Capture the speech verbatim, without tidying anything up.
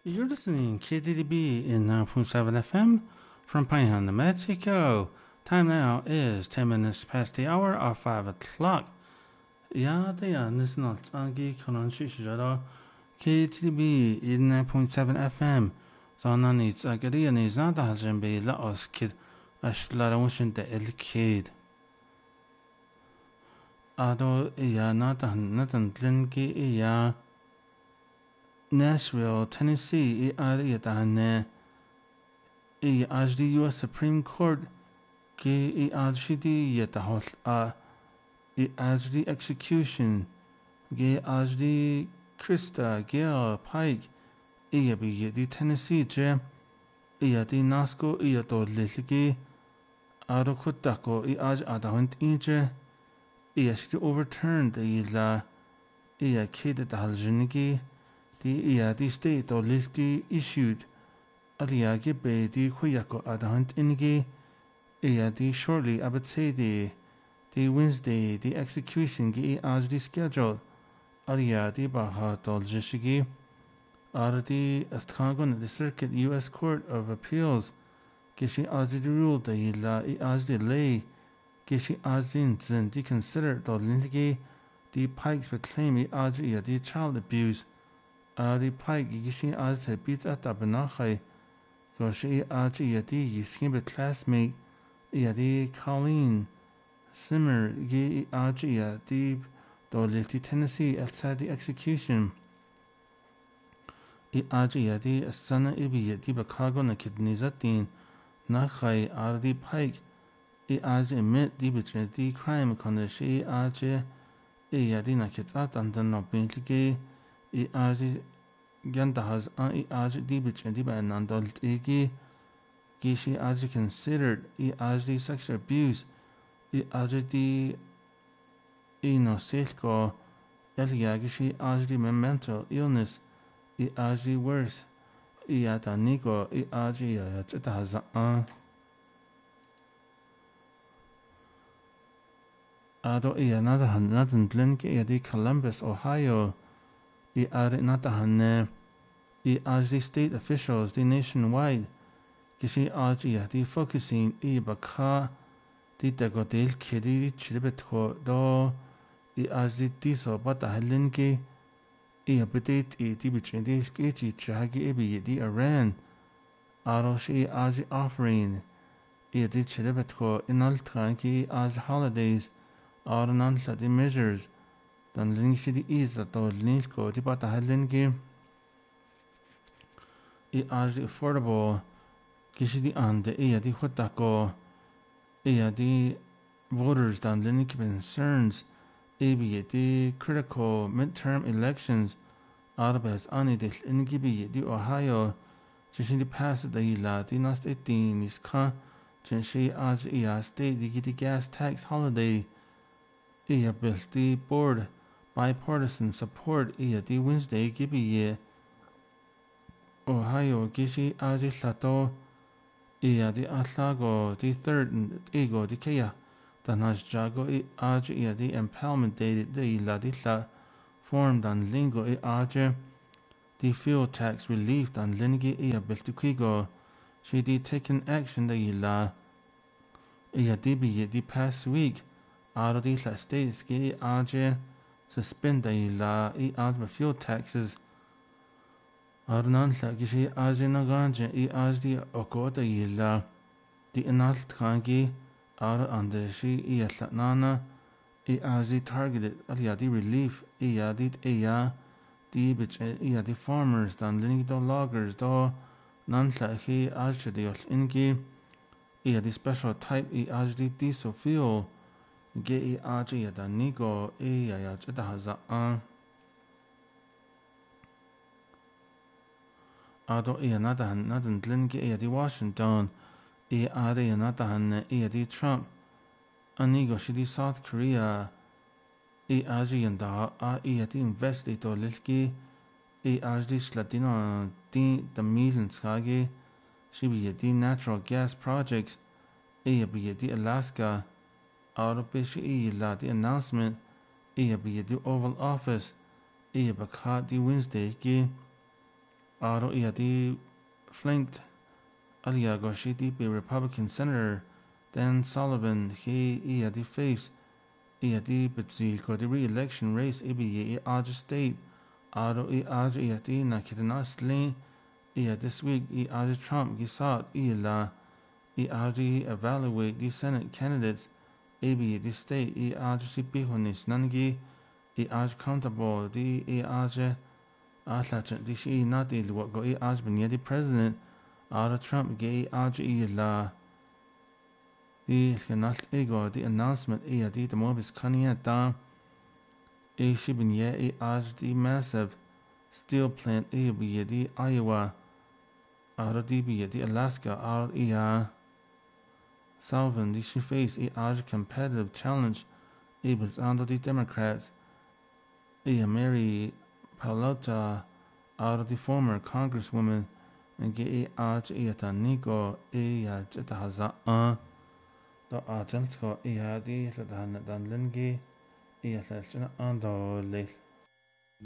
You're listening K D D B in nine point seven F M from Payhan, New Mexico. Time now is ten minutes past the hour of five o'clock. Ja, det är nästan angi konan shishara K D D B in nine point seven F M. Zana needs a gari ni zada haljan be la os kid ashlara washin de el kid. Ado iya nata natan tlinki iya Nashville, Tennessee, i ar i dahne i aj di U S Supreme Court ge i aj di yetahol a i aj di execution ge aj di Krista Gail Pike i bi di Tennessee je i di Nasco i do lilgi aro kutako i aj adahont inje i ashti overturned i la i a kid dahaljinigi the ia the state or lilti issued aliage be the khuyako adahant ingi ia the shortly abatse the the Wednesday the execution gi as the schedule alia the baha tol jishigi ar the astkangon the circuit U S Court of Appeals gishi as the rule the la as the lay gishi as in the consider tol lingi the Pikes would claim as the child abuse Ari Pike gishi az he bit at abnachai goshi az yadi yiskin be classmate yadi Colleen Simmer gi az yadi do liti Tennessee outside the execution I az yadi asana ibi yadi bakago na kidnizatin nachai Ari Pike I az emit di bitre di crime kondashi az yadi na kitat andan no bintligi I aji ganta has I aji di bitch and di ba nandol tigi gishi aji considered I aji sexual abuse I aji di I no silko elia gishi aji mental illness I aji worse I ata niko I aji ya chita has a ado I another another glenke I di Columbus Ohio I ar natahan I as the state officials the nationwide gishi aj I the focusing I baka the dagodel kedi chilbetko do I as the tiso bata halinki I update I the between the sketchy chagi ebi the Iran aro shi aj offering I the chilbetko in altranki as holidays or non the measures dan linki di is that do linko di bata halinki I as affordable kishi di ande I di hotako I di voters dan linki concerns I bi di critical midterm elections arbes ani di linki bi di Ohio kishi di pass da ila di nast eighteen is ka kishi as I state di di gas tax holiday I bill di board bipartisan support I the Wednesday gibi ye Ohio gishi aji lato I the atlago the third ego the kaya danas jago I aji the empowerment dated the la di la formed on lingo I aji the fuel tax relief on lingi I biltukigo she the taken action the la I the be the past week out of the la states gi aji suspend the la I asma fuel taxes Arnan la gishi azina ganje I azdi okota yilla the analt kangi ar andeshi I atlanana I azdi targeted aliadi relief I yadit eya di bitch I the farmers dan linido loggers do nan la hi azdi ingi I the special type I azdi diesel fuel ge I aji ya nigo I ya chita haza an ado I nadahan nadan glinge I di Washington I ade nadahan I di Trump anigo shidi South Korea I aji yanda a I di investito lilki I aji slatino di the millions kage shibi di natural gas projects I bi di Alaska Arabishi I la the announcement I bi the Oval Office I baka di Wednesday ki aro ia di flanked alia goshiti be Republican Senator Dan Sullivan he ia di face ia di betzil ko di re-election race ibi ye i state aro i aj ia di na kitanasli ia this week i aj Trump gisat ia la i aj evaluate the Senate candidates ibi di state i aj si bihonis nangi i aj comfortable di i aj ahlachan di shi na di luwa go i aj bin di president aro Trump ge i aj i la di ganalt ego di announcement i di the mobis kania da i shi bin ye i aj di massive steel plant i bi di Iowa aro di bi di Alaska aro i a Sullivan di shi face i aj competitive challenge i was under the Democrats i Mary Palota aro di former congresswoman and ge i aj i ta Nico i a jeta haza a da agent ko i a di la dan dan lengi i a la ando le